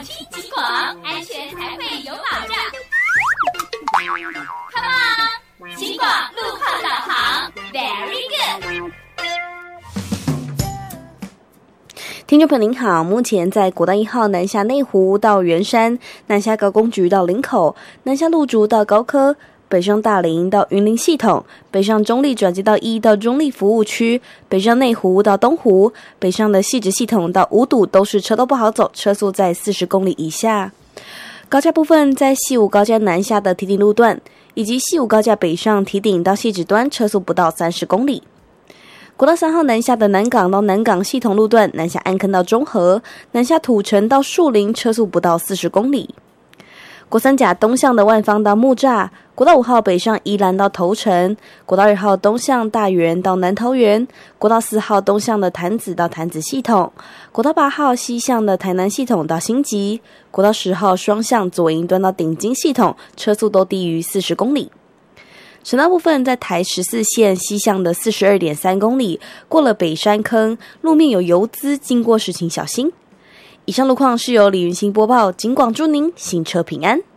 轻警广，安全才会有保障。Come on， 警广路况导航 ，Very good。 听众朋友您好，目前在国道1号南下内湖到圆山，南下高工局到林口，南下路竹到高科，北上大林到云林系统，北上中立转接到1到中立服务区，北上内湖到东湖，北上的汐止系统到五堵都是车都不好走，车速在40公里以下。高架部分，在西武高架南下的堤顶路段，以及西武高架北上堤顶到汐止端，车速不到30公里。国道3号南下的南港到南港系统路段，南下安坑到中和，南下土城到树林，车速不到40公里。国三甲东向的万芳到木栅，国道5号北上宜兰到头城，国道2号东向大园到南桃园，国道4号东向的潭子到潭子系统，国道8号西向的台南系统到新集，国道10号双向左营端到顶金系统，车速都低于40公里。省道部分，在台14线西向的 42.3 公里，过了北山坑，路面有油资，经过时请小心。以上路况是由李云欣播报，警广祝您行车平安。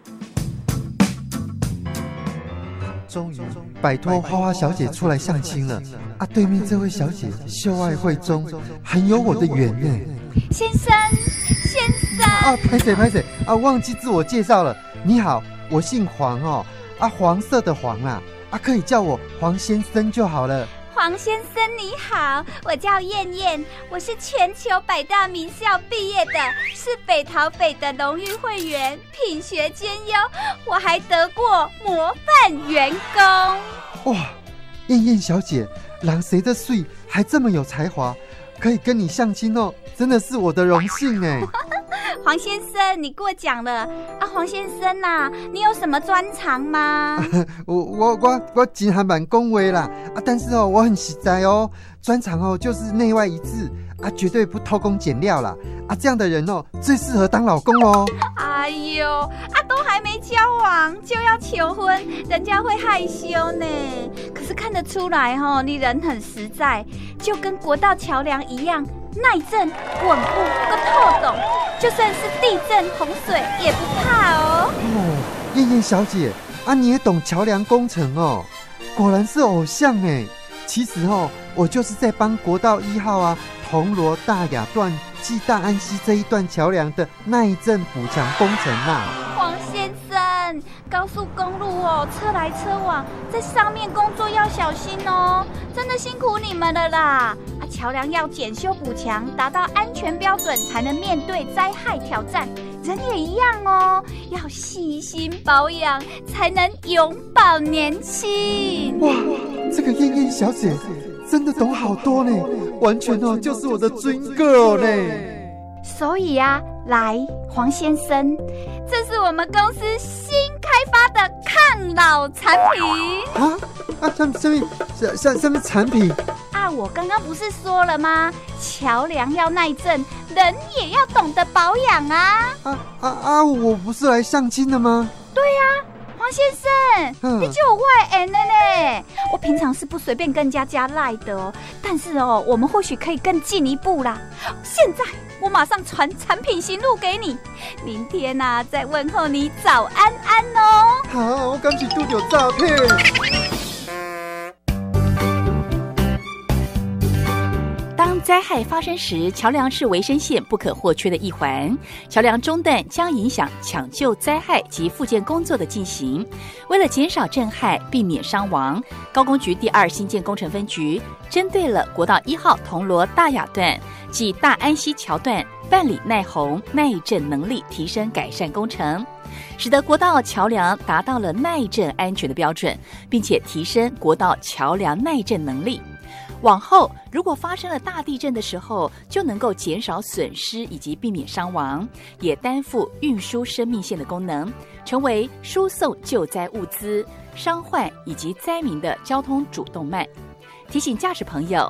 终于摆脱花花小姐出来相亲了啊！对面这位小姐秀爱慧中，很有我的缘呢。 先生啊，拍谁啊，忘记自我介绍了。你好，我姓黄哦，啊，黄色的黄啦，啊，可以叫我黄先生就好了。 黄先生你好，我叫燕燕，我是全球100大名校毕业的，是北桃北的荣誉会员，品学兼优，我还得过模范员工。 哇，燕燕小姐，人谁的水还这么有才华，可以跟你相亲哦，真的是我的荣幸哎。 黄先生，你过奖了啊！黄先生啊，你有什么专长吗？ 我真还蛮恭维啦啊，但是我很实在哦，专长就是内外一致啊，绝对不偷工减料啦啊，这样的人最适合当老公哦。 哎呦啊，都还没交往就要求婚，人家会害羞呢。可是看得出来你人很实在，就跟国道桥梁一样。耐震、稳固跟透懂，就算是地震、洪水也不怕哦。 燕燕小姐啊，你也懂桥梁工程哦，果然是偶像哎。其实我就是在帮国道1号啊，铜锣大雅段暨大安溪这一段桥梁的耐震补强工程啦。 黄先生，高速公路车来车往，在上面工作要小心哦，真的辛苦你们了啦。桥梁要检修补强，达到安全标准，才能面对灾害挑战。人也一样哦，要细心保养，才能永葆年轻。 哇，这个燕燕小姐真的懂好多呢，完全就是我的 dream girl 呢。 所以啊，来，黄先生，这是我们公司新开发的抗老产品。 什么产品？ 我刚刚不是说了吗？桥梁要耐震，人也要懂得保养啊！ 我不是来相亲的吗？ 对呀，黄先生，你就有外人了呢。我平常是不随便跟人家加赖的哦，但是我们或许可以更进一步啦。现在我马上传产品型录给你，明天再问候你早安安哦。 好，我赶紧丢掉诈骗。 当灾害发生时，桥梁是维生线不可或缺的一环。桥梁中断将影响抢救灾害及复健工作的进行。为了减少震撼，避免伤亡，高工局第2新建工程分局针对了国道1号铜锣大雅段及大安溪桥段，办理耐洪、耐震能力提升改善工程，使得国道桥梁达到了耐震安全的标准，并且提升国道桥梁耐震能力。往后如果发生了大地震的时候，就能够减少损失以及避免伤亡，也担负运输生命线的功能，成为输送救灾物资、伤患以及灾民的交通主动脉。提醒驾驶朋友